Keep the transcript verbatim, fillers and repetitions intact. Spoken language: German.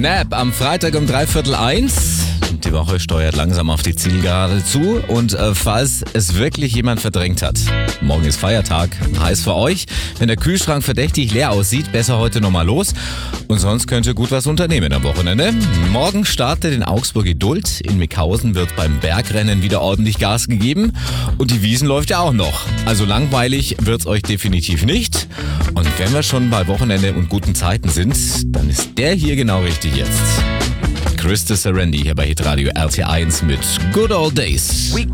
Snap am Freitag um dreiviertel eins. Die Woche steuert langsam auf die Zielgerade zu und äh, falls es wirklich jemand verdrängt hat, morgen ist Feiertag, heißt für euch, wenn der Kühlschrank verdächtig leer aussieht, besser heute nochmal los und sonst könnt ihr gut was unternehmen am Wochenende. Morgen startet in Augsburg Idult, in Mickhausen wird beim Bergrennen wieder ordentlich Gas gegeben und die Wiesn läuft ja auch noch. Also langweilig wird's euch definitiv nicht und wenn wir schon bei Wochenende und guten Zeiten sind, dann ist der hier genau richtig jetzt. Krista Serendi hier bei Hitradio R T eins mit Good Old Days.